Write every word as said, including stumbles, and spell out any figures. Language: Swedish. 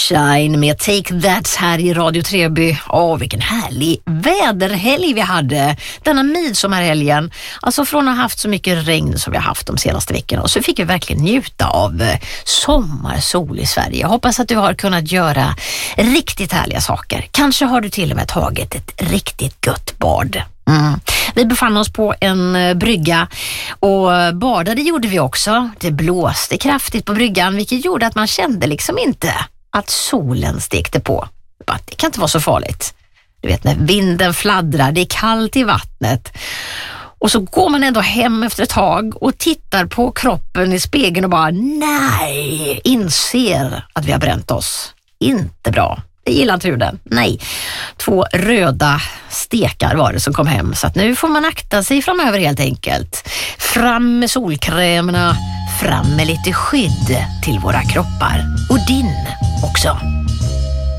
Sunshine med Take That här i Radio Treby. Åh, vilken härlig väderhelg vi hade denna midsommarhelgen. Alltså från att ha haft så mycket regn som vi har haft de senaste veckorna. Och så fick vi verkligen njuta av sommarsol i Sverige. Jag hoppas att du har kunnat göra riktigt härliga saker. Kanske har du till och med tagit ett riktigt gött bad. Mm. Vi befann oss på en brygga och badade gjorde vi också. Det blåste kraftigt på bryggan, vilket gjorde att man kände liksom inte att solen stekte på. Det kan inte vara så farligt. Du vet, när vinden fladdrar, det är kallt i vattnet. Och så går man ändå hem efter ett tag och tittar på kroppen i spegeln och bara nej, inser att vi har bränt oss. Inte bra. Det gillar inte du den. Nej. Två röda stekar var det som kom hem. Så att nu får man akta sig framöver helt enkelt. Fram med solkrämerna. Fram med lite skydd till våra kroppar. Och din också.